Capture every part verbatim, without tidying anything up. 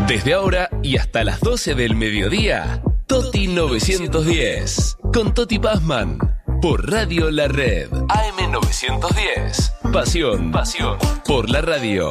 Desde ahora y hasta las doce del mediodía, Toti novecientos diez, con Toti Pazman, por Radio La Red. A M novecientos diez, pasión, pasión, por la radio.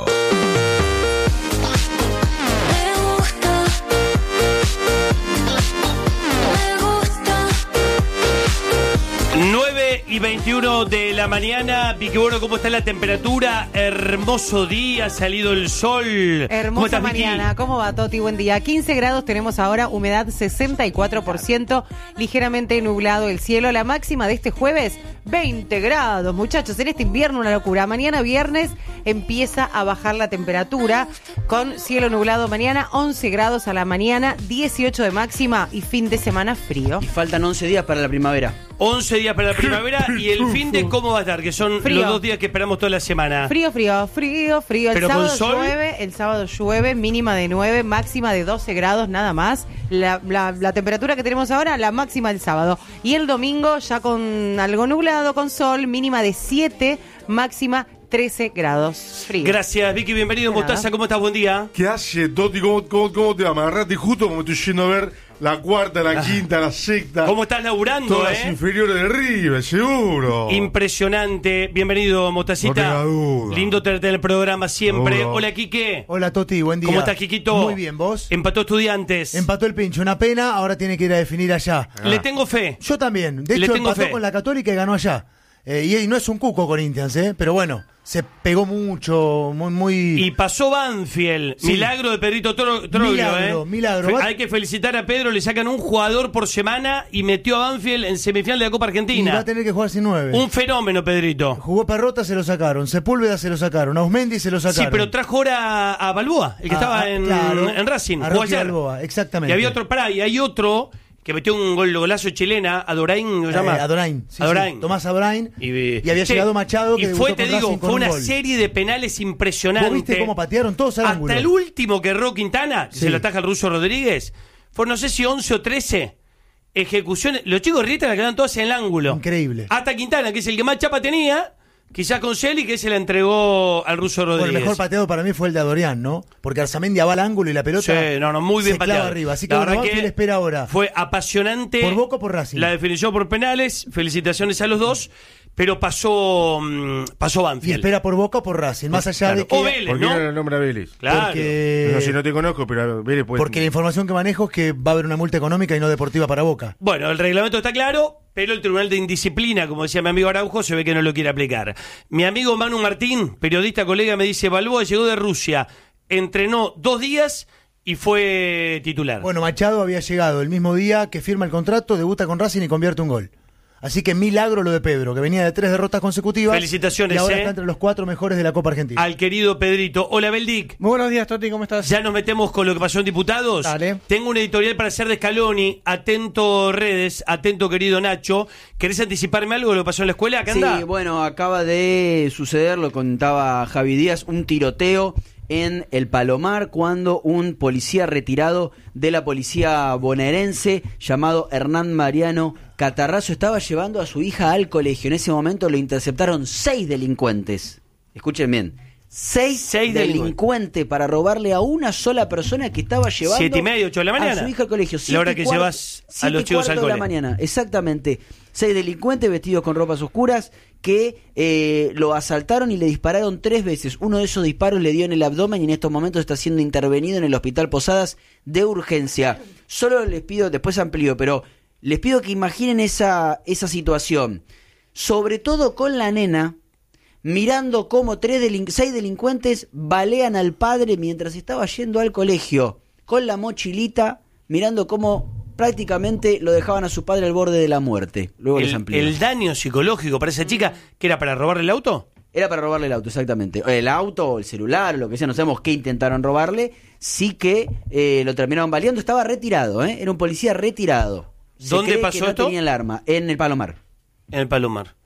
nueve y veintiuno de la mañana. Vicky, bueno, ¿cómo está la temperatura? Hermoso día, ha salido el sol. Hermosa ¿Cómo estás, mañana. Vicky? ¿Cómo va, Toti? Buen día. quince grados tenemos ahora, humedad sesenta y cuatro por ciento, ligeramente nublado el cielo. La máxima de este jueves, veinte grados. Muchachos, en este invierno una locura. Mañana viernes empieza a bajar la temperatura con cielo nublado mañana, once grados a la mañana, dieciocho de máxima y fin de semana frío. Y faltan once días para la primavera. once días para la primavera y el fin de cómo va a estar, que son Frío. los dos días que esperamos toda la semana. Frío, frío, frío, frío. El ¿Pero con sábado sol? llueve, el sábado llueve, mínima de nueve, máxima de doce grados nada más. La, la, la temperatura que tenemos ahora, la máxima del sábado. Y el domingo ya con algo nublado, con sol, mínima de siete, máxima trece grados. Frío. Gracias, Vicky, bienvenido. De nada. Mostaza, ¿cómo estás? Buen día. ¿Qué hace, Toti? ¿Cómo, cómo, cómo te va? Me agarraste justo como estoy yendo a ver la cuarta, la quinta, la sexta. ¿Cómo estás laburando, Todas eh? las inferiores de River, seguro. Impresionante. Bienvenido, Mostacita. No tenga duda. Lindo tenerte en el programa siempre. Seguro. Hola, Quique. Hola Toti, buen día. ¿Cómo estás, Quiquito? Muy bien, ¿vos? Empató Estudiantes. Empató el pincho, una pena, ahora tiene que ir a definir allá. Le tengo fe. Yo también, de Le hecho tengo empató fe. con la Católica y ganó allá. Eh, y, y no es un cuco Corinthians, ¿eh? Pero bueno, se pegó mucho, muy... muy... Y pasó Banfield. Sí. Milagro de Pedrito Tro- Troglio, Milagro, ¿eh? milagro. Fe- Hay que felicitar a Pedro, le sacan un jugador por semana y metió a Banfield en semifinal de la Copa y va Argentina. a tener que jugar sin nueve. Un fenómeno, Pedrito. Jugó Perrota, se lo sacaron. Sepúlveda se lo sacaron. Ausmendi se lo sacaron. Sí, pero trajo ahora a Balboa, el que Ah, estaba ah, en, claro. en Racing. A Jugó Rocky ayer. Balboa, exactamente. Y había otro, pará, y hay otro que metió un gol, golazo chilena, Adorain, ¿lo llama? Eh, Adorain. Sí, Adorain. sí. Tomás Adorain. Y, Y, había Che, llegado Machado, que y fue, debutó te con digo, Racing con fue un una gol. serie de penales impresionante. ¿Vos viste cómo patearon todos al Hasta ángulo? el último que erró Quintana, que Sí. se lo ataja el ruso Rodríguez, fue no sé si once o trece ejecuciones. Los chicos Rieta la quedaron todas en el ángulo. Increíble. Hasta Quintana, que es el que más chapa tenía, quizás con Celi, que se la entregó al ruso Bueno, Rodríguez. el mejor pateado para mí fue el de Adorián, ¿no? Porque Arzamendi va al ángulo y la pelota Sí, no, no, muy bien se clava pateado. arriba. Así que La bueno, verdad Banfield que espera ahora. Fue apasionante. ¿Por Boca o por Racing? La definición por penales. Felicitaciones a los dos. Pero pasó mm, pasó Y Banfield. espera por Boca o por Racing. Más allá Claro. de que... O Vélez, ¿Por qué ¿no? no le nombra a Vélez? Claro. Porque, No sé si no te conozco, pero Vélez puede... porque la información que manejo es que va a haber una multa económica y no deportiva para Boca. Bueno, el reglamento está claro, pero el Tribunal de Indisciplina, como decía mi amigo Araujo, se ve que no lo quiere aplicar. Mi amigo Manu Martín, periodista colega, me dice, Balboa llegó de Rusia, entrenó dos días y fue titular. Bueno, Machado había llegado el mismo día que firma el contrato, debuta con Racing y convierte un gol. Así que milagro lo de Pedro, que venía de tres derrotas consecutivas. Felicitaciones, Y ahora eh. está entre los cuatro mejores de la Copa Argentina. Al querido Pedrito. Hola, Beldic. Muy buenos días, Toti, ¿cómo estás? Ya nos metemos con lo que pasó en Diputados. Dale. Tengo una editorial para hacer de Scaloni. Atento redes, atento querido Nacho. ¿Querés anticiparme algo de lo que pasó en la escuela? ¿Qué Sí, anda? bueno, acaba de suceder, lo contaba Javi Díaz, un tiroteo en el Palomar cuando un policía retirado de la policía bonaerense llamado Hernán Mariano Catarrazo estaba llevando a su hija al colegio. En ese momento lo interceptaron seis delincuentes. Escuchen bien. Seis, Seis delincuentes para robarle a una sola persona que estaba llevando Siete y media, ocho de la mañana. a su hija al colegio. La hora Siete y que cuar- llevas a siete los y chicos al cuarto de la cole. mañana, exactamente. Seis delincuentes vestidos con ropas oscuras que eh, lo asaltaron y le dispararon tres veces. Uno de esos disparos le dio en el abdomen y en estos momentos está siendo intervenido en el Hospital Posadas de urgencia. Solo les pido, después amplío, pero les pido que imaginen esa, esa situación. Sobre todo con la nena, mirando cómo tres delin- seis delincuentes balean al padre mientras estaba yendo al colegio, con la mochilita, mirando cómo prácticamente lo dejaban a su padre al borde de la muerte. Luego les El, amplío. el daño psicológico para esa chica, que era para robarle el auto. Era para robarle el auto, exactamente. El auto, o el celular, o lo que sea, no sabemos qué intentaron robarle. Sí que eh, lo terminaron baleando. Estaba retirado, ¿eh? Era un policía retirado. Se ¿Dónde cree pasó que no esto? tenía el arma, en el Palomar. En el Palomar.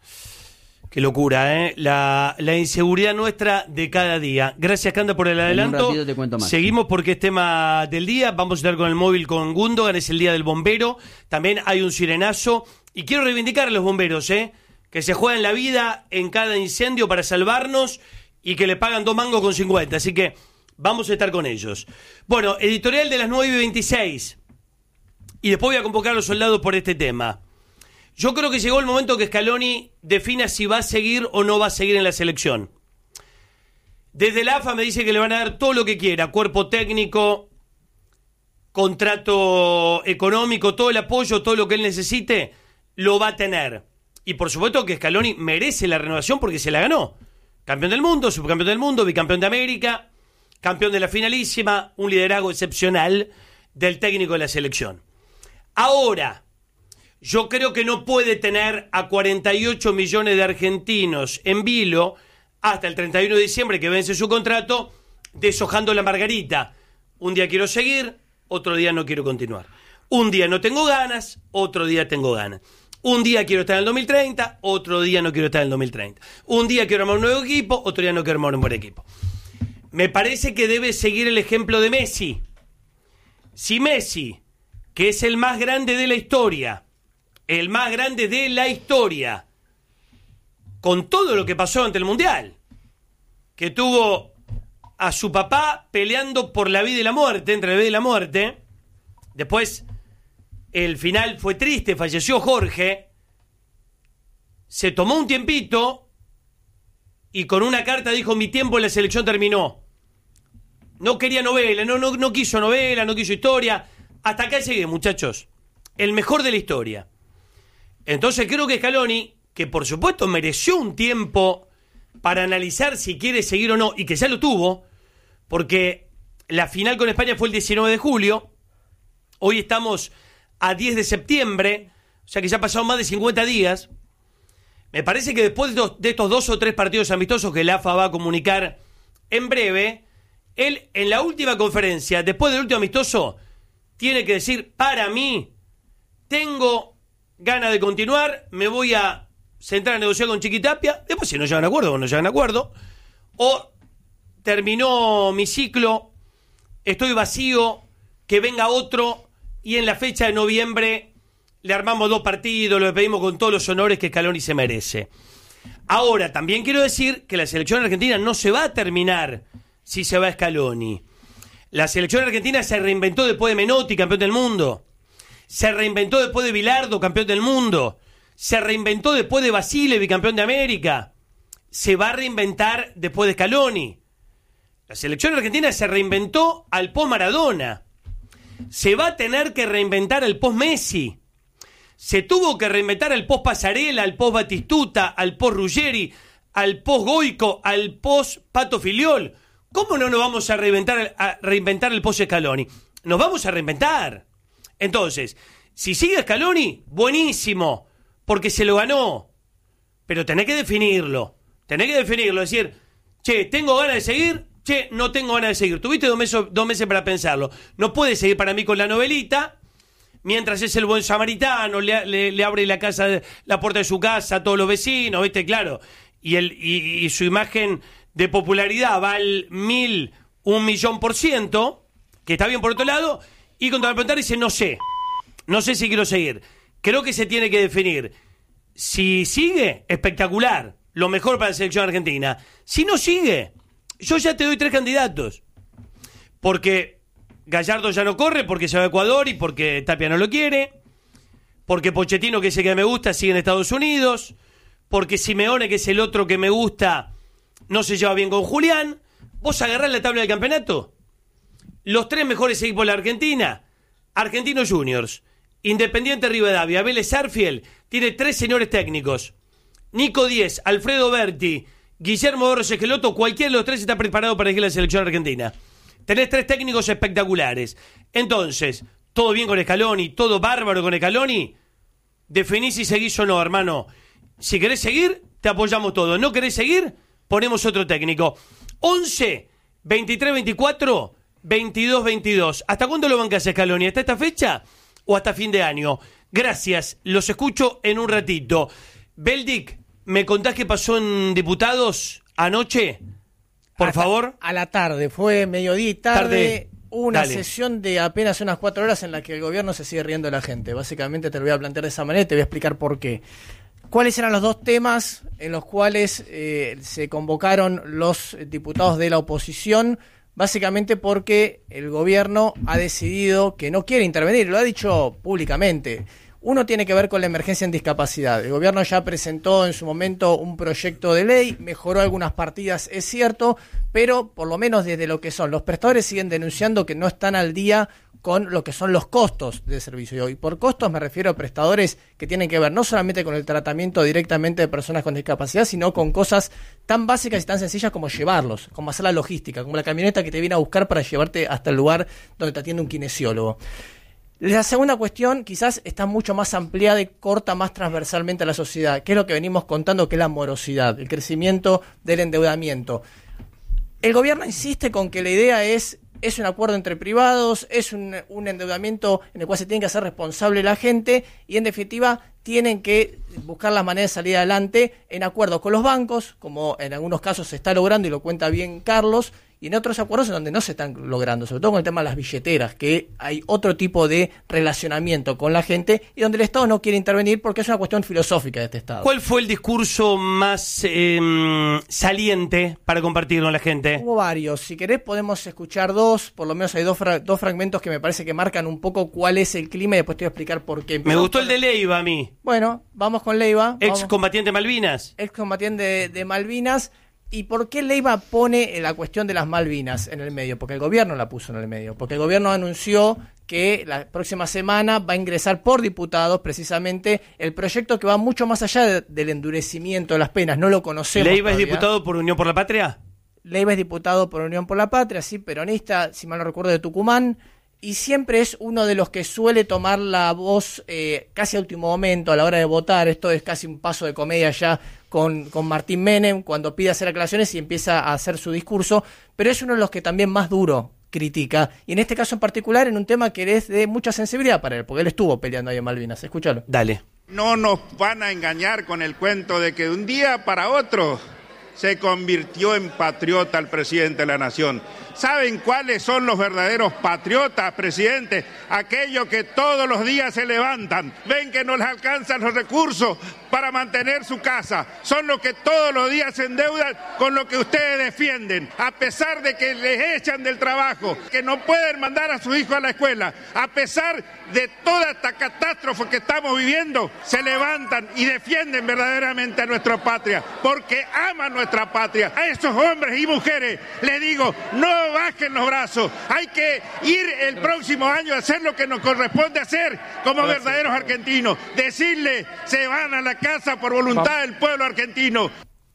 Qué locura, ¿eh? La, la inseguridad nuestra de cada día. Gracias, Canda, por el adelanto. En un ratito te cuento más. Seguimos porque es tema del día. Vamos a estar con el móvil con Gundogan. Es el día del bombero. También hay un sirenazo. Y quiero reivindicar a los bomberos, ¿eh? Que se juegan la vida en cada incendio para salvarnos y que le pagan dos mangos con cincuenta. Así que vamos a estar con ellos. Bueno, editorial de las nueve y veintiséis. Y después voy a convocar a los soldados por este tema. Yo creo que llegó el momento que Scaloni defina si va a seguir o no va a seguir en la selección. Desde la A F A me dice que le van a dar todo lo que quiera, cuerpo técnico, contrato económico, todo el apoyo, todo lo que él necesite, lo va a tener. Y por supuesto que Scaloni merece la renovación porque se la ganó. Campeón del mundo, subcampeón del mundo, bicampeón de América, campeón de la finalísima, un liderazgo excepcional del técnico de la selección. Ahora, yo creo que no puede tener a cuarenta y ocho millones de argentinos en vilo hasta el treinta y uno de diciembre que vence su contrato, deshojando la margarita. Un día quiero seguir, otro día no quiero continuar. Un día no tengo ganas, otro día tengo ganas. Un día quiero estar en el dos mil treinta, otro día no quiero estar en el dos mil treinta. Un día quiero armar un nuevo equipo, otro día no quiero armar un buen equipo. Me parece que debe seguir el ejemplo de Messi. Si Messi, que es el más grande de la historia, el más grande de la historia, con todo lo que pasó ante el Mundial, que tuvo a su papá peleando por la vida y la muerte, entre la vida y la muerte, después el final fue triste, falleció Jorge, se tomó un tiempito y con una carta dijo: mi tiempo en la selección terminó. No quería novela, no, no, no quiso novela, no quiso historia. Hasta acá llegué, muchachos. El mejor de la historia. Entonces creo que Scaloni, que por supuesto mereció un tiempo para analizar si quiere seguir o no, y que ya lo tuvo, porque la final con España fue el diecinueve de julio, hoy estamos a diez de septiembre, o sea que ya han pasado más de cincuenta días. Me parece que después de, de estos dos o tres partidos amistosos que la A F A va a comunicar en breve, él en la última conferencia, después del último amistoso, tiene que decir: para mí, tengo ganas de continuar, me voy a sentar a negociar con Chiquitapia, después si no llegan a acuerdo o no llegan a acuerdo, o terminó mi ciclo, estoy vacío, que venga otro, y en la fecha de noviembre le armamos dos partidos, lo despedimos con todos los honores que Scaloni se merece. Ahora, también quiero decir que la selección argentina no se va a terminar si se va Scaloni. La selección argentina se reinventó después de Menotti, campeón del mundo. Se reinventó después de Bilardo, campeón del mundo. Se reinventó después de Basile, bicampeón de América. Se va a reinventar después de Scaloni. La selección argentina se reinventó al post-Maradona. Se va a tener que reinventar al post-Messi. Se tuvo que reinventar al post-Pasarela, al post-Batistuta, al post-Ruggeri, al post-Goico, al post-Pato Filiol. ¿Cómo no nos vamos a reinventar, a reinventar el post-Scaloni? Nos vamos a reinventar. Entonces, si sigue Scaloni, buenísimo, porque se lo ganó. Pero tenés que definirlo. Tenés que definirlo, decir: che, ¿tengo ganas de seguir? Che, no tengo ganas de seguir. Tuviste dos meses, dos meses para pensarlo. No puede seguir para mí con la novelita, mientras es el buen samaritano, le, le, le abre la casa, la puerta de su casa a todos los vecinos, ¿viste? Claro. Y, el, y, y su imagen de popularidad va al mil, un millón por ciento, que está bien por otro lado, y cuando va a preguntar dice: no sé, no sé si quiero seguir. Creo que se tiene que definir. Si sigue, espectacular, lo mejor para la selección argentina. Si no sigue, yo ya te doy tres candidatos. Porque Gallardo ya no corre, porque se va a Ecuador y porque Tapia no lo quiere. Porque Pochettino, que es el que me gusta, sigue en Estados Unidos. Porque Simeone, que es el otro que me gusta, no se lleva bien con Julián. Vos agarrás la tabla del campeonato. Los tres mejores equipos de la Argentina: Argentinos Juniors, Independiente Rivadavia, Vélez Sarsfield, tiene tres señores técnicos. Nico Díez, Alfredo Berti, Guillermo Borges Esqueloto, cualquiera de los tres está preparado para elegir la selección argentina. Tenés tres técnicos espectaculares. Entonces, todo bien con Scaloni, todo bárbaro con Scaloni. Definí si seguís o no, hermano. Si querés seguir, te apoyamos todo. No querés seguir, ponemos otro técnico. once, veintitrés, veinticuatro, veintidós, veintidós. ¿Hasta cuándo lo bancás, Scaloni? ¿Hasta esta fecha o hasta fin de año? Gracias, los escucho en un ratito. Beldic, ¿me contás qué pasó en Diputados anoche? Por a favor. A la tarde, fue mediodía y tarde, tarde. una Dale. sesión de apenas unas cuatro horas en la que el gobierno se sigue riendo de la gente. Básicamente te lo voy a plantear de esa manera y te voy a explicar por qué. ¿Cuáles eran los dos temas en los cuales eh, se convocaron los diputados de la oposición? básicamente porque el gobierno ha decidido que no quiere intervenir, lo ha dicho públicamente. Uno tiene que ver con la emergencia en discapacidad. El gobierno ya presentó en su momento un proyecto de ley, mejoró algunas partidas, es cierto, pero por lo menos desde lo que son, los prestadores siguen denunciando que no están al día con lo que son los costos del servicio. Y por costos me refiero a prestadores que tienen que ver no solamente con el tratamiento directamente de personas con discapacidad, sino con cosas tan básicas y tan sencillas como llevarlos, como hacer la logística, como la camioneta que te viene a buscar para llevarte hasta el lugar donde te atiende un kinesiólogo. La segunda cuestión quizás está mucho más ampliada y corta más transversalmente a la sociedad, que es lo que venimos contando, que es la morosidad, el crecimiento del endeudamiento. El gobierno insiste con que la idea es, es un acuerdo entre privados, es un, un endeudamiento en el cual se tiene que hacer responsable la gente y en definitiva tienen que buscar las maneras de salir adelante en acuerdo con los bancos, como en algunos casos se está logrando y lo cuenta bien Carlos, y en otros acuerdos en donde no se están logrando, sobre todo con el tema de las billeteras, que hay otro tipo de relacionamiento con la gente y donde el Estado no quiere intervenir porque es una cuestión filosófica de este Estado. ¿Cuál fue el discurso más eh, saliente para compartirlo con la gente? Hubo varios. Si querés podemos escuchar dos, por lo menos hay dos, fra- dos fragmentos que me parece que marcan un poco cuál es el clima y después te voy a explicar por qué. Me gustó el de Leiva a mí. Bueno, vamos con Leiva. Ex combatiente Malvinas. Ex combatiente de, de Malvinas. ¿Y por qué Leiva pone la cuestión de las Malvinas en el medio? Porque el gobierno la puso en el medio. Porque el gobierno anunció que la próxima semana va a ingresar por diputados precisamente el proyecto que va mucho más allá de, del endurecimiento de las penas. No lo conocemos ¿Leiva todavía. es diputado por Unión por la Patria? Leiva es diputado por Unión por la Patria, sí, peronista, si mal no recuerdo, de Tucumán. Y siempre es uno de los que suele tomar la voz eh, casi a último momento a la hora de votar. Esto es casi un paso de comedia ya con, con Martín Menem cuando pide hacer aclaraciones y empieza a hacer su discurso. Pero es uno de los que también más duro critica. Y en este caso en particular en un tema que es de mucha sensibilidad para él, porque él estuvo peleando ahí en Malvinas. Escúchalo. Dale. No nos van a engañar con el cuento de que de un día para otro se convirtió en patriota el presidente de la nación. ¿Saben cuáles son los verdaderos patriotas, presidente? Aquellos que todos los días se levantan, ven que no les alcanzan los recursos para mantener su casa. Son los que todos los días se endeudan con lo que ustedes defienden, a pesar de que les echan del trabajo, que no pueden mandar a sus hijos a la escuela, a pesar de toda esta catástrofe que estamos viviendo, se levantan y defienden verdaderamente a nuestra patria, porque aman nuestra patria. A esos hombres y mujeres les digo, no bajen los brazos, hay que ir el próximo año a hacer lo que nos corresponde hacer como verdaderos argentinos, decirle, se van a la casa por voluntad del pueblo argentino.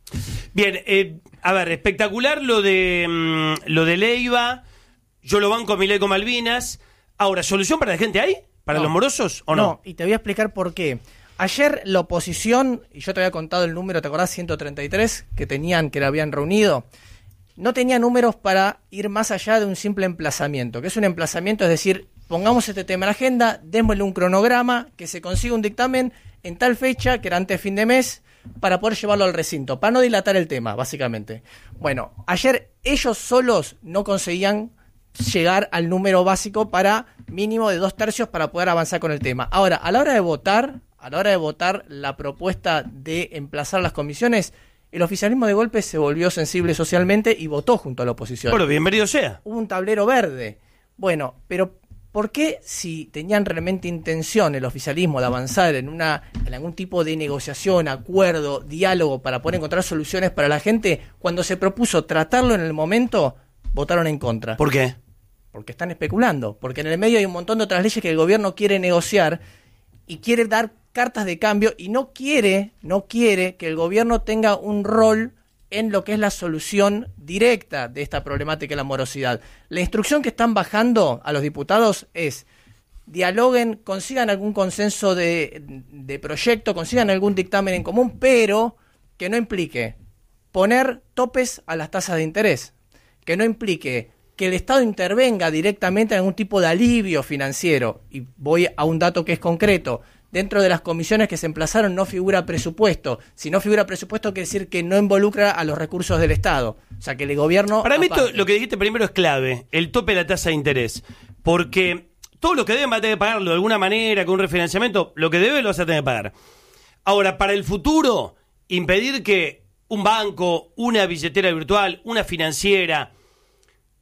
Bien, eh, a ver, espectacular lo de mmm, lo de Leiva, yo lo banco a mi ley con Malvinas. Ahora, ¿solución para la gente ahí? ¿Para No. los morosos o no? No, y te voy a explicar por qué. Ayer la oposición, y yo te había contado el número, ¿te acordás? ciento treinta y tres que tenían, que la habían reunido. No tenía números para ir más allá de un simple emplazamiento, que es un emplazamiento, es decir, pongamos este tema en la agenda, démosle un cronograma, que se consiga un dictamen en tal fecha, que era antes de fin de mes, para poder llevarlo al recinto, para no dilatar el tema, básicamente. Bueno, ayer ellos solos no conseguían llegar al número básico para mínimo de dos tercios para poder avanzar con el tema. Ahora, a la hora de votar, a la hora de votar la propuesta de emplazar las comisiones, el oficialismo de golpe se volvió sensible socialmente y votó junto a la oposición. Bueno, bienvenido sea. Hubo un tablero verde. Bueno, pero ¿por qué si tenían realmente intención el oficialismo de avanzar en una en algún tipo de negociación, acuerdo, diálogo para poder encontrar soluciones para la gente, cuando se propuso tratarlo en el momento, votaron en contra? ¿Por qué? Porque están especulando, porque en el medio hay un montón de otras leyes que el gobierno quiere negociar y quiere dar cartas de cambio y no quiere, no quiere que el gobierno tenga un rol en lo que es la solución directa de esta problemática de la morosidad. La instrucción que están bajando a los diputados es: dialoguen, consigan algún consenso de, de proyecto, consigan algún dictamen en común, pero que no implique poner topes a las tasas de interés, que no implique que el Estado intervenga directamente en algún tipo de alivio financiero. Y voy a un dato que es concreto. Dentro de las comisiones que se emplazaron no figura presupuesto. Si no figura presupuesto quiere decir que no involucra a los recursos del Estado. O sea, que el gobierno... Para mí aparte. esto, lo que dijiste primero es clave, el tope de la tasa de interés. Porque todo lo que deben va a tener que pagarlo de alguna manera, con un refinanciamiento, lo que debe lo vas a tener que pagar. Ahora, para el futuro, impedir que un banco, una billetera virtual, una financiera,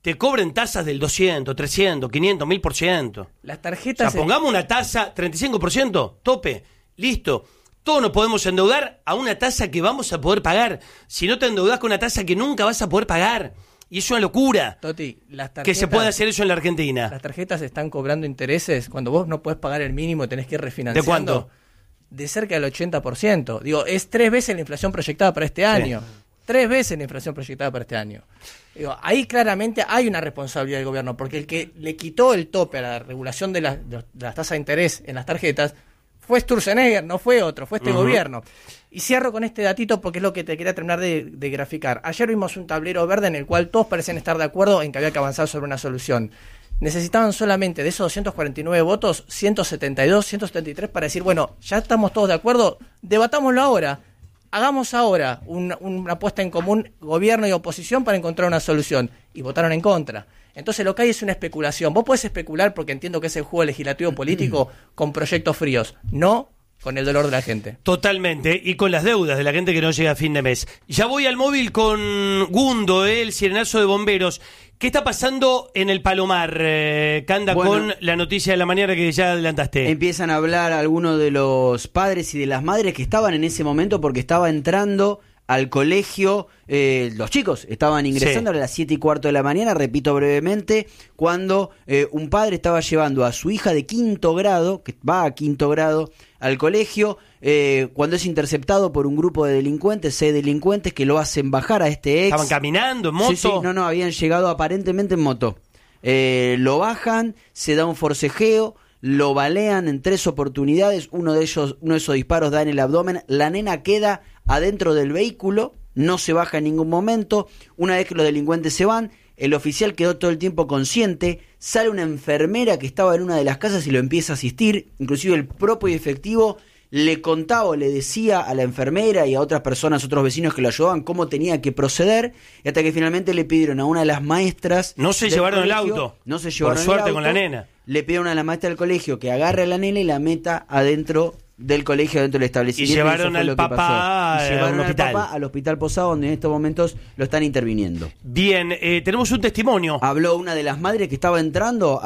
te cobren tasas del doscientos, trescientos, quinientos, mil por ciento. Las O tarjetas... sea, pongamos una tasa, treinta y cinco por ciento, tope, listo. Todos nos podemos endeudar a una tasa que vamos a poder pagar. Si no te endeudás con una tasa que nunca vas a poder pagar. Y es una locura. Toti, las tarjetas, que se pueda hacer eso en la Argentina. Las tarjetas están cobrando intereses cuando vos no podés pagar el mínimo y tenés que ir refinanciando. ¿De cuánto? De cerca del ochenta por ciento. Digo, es tres veces la inflación proyectada para este año. Sí. Tres veces la inflación proyectada para este año. Digo, ahí claramente hay una responsabilidad del gobierno, porque el que le quitó el tope a la regulación de, la, de las tasas de interés en las tarjetas fue Sturzenegger, no fue otro, fue este uh-huh. gobierno. Y cierro con este datito porque es lo que te quería terminar de, de graficar. Ayer vimos un tablero verde en el cual todos parecen estar de acuerdo en que había que avanzar sobre una solución. Necesitaban solamente de esos doscientos cuarenta y nueve votos, ciento setenta y dos, ciento setenta y tres para decir, bueno, ya estamos todos de acuerdo, debatámoslo ahora. Hagamos ahora un, una apuesta en común, gobierno y oposición, para encontrar una solución. Y votaron en contra. Entonces lo que hay es una especulación. Vos podés especular, porque entiendo que es el juego legislativo político, con proyectos fríos. No con el dolor de la gente. Totalmente. Y con las deudas de la gente que no llega a fin de mes. Ya voy al móvil con Gundo, eh, el sirenazo de bomberos. ¿Qué está pasando en el Palomar, eh, Canda, bueno, con la noticia de la mañana que ya adelantaste? Empiezan a hablar algunos de los padres y de las madres que estaban en ese momento porque estaba entrando al colegio, eh, los chicos estaban ingresando sí. a las siete y cuarto de la mañana, repito brevemente, cuando eh, un padre estaba llevando a su hija de quinto grado, que va a quinto grado, al colegio, eh, cuando es interceptado por un grupo de delincuentes, seis delincuentes que lo hacen bajar a este ex. ¿Estaban caminando en moto? Sí, sí, no, no, habían llegado aparentemente en moto. Eh, lo bajan, se da un forcejeo, lo balean en tres oportunidades, uno de ellos, uno de esos disparos da en el abdomen, la nena queda adentro del vehículo, no se baja en ningún momento. Una vez que los delincuentes se van, el oficial quedó todo el tiempo consciente, sale una enfermera que estaba en una de las casas y lo empieza a asistir, inclusive el propio efectivo le contaba o le decía a la enfermera y a otras personas, otros vecinos que lo ayudaban, cómo tenía que proceder, y hasta que finalmente le pidieron a una de las maestras... No se llevaron colegio, el auto, no se llevaron por suerte el auto, con la nena. Le pidieron a la maestra del colegio que agarre a la nena y la meta adentro del colegio, dentro del establecimiento. Y llevaron al papá y llevaron al al hospital. papá al hospital Posado, donde en estos momentos lo están interviniendo. Bien, eh, tenemos un testimonio. Habló una de las madres que estaba entrando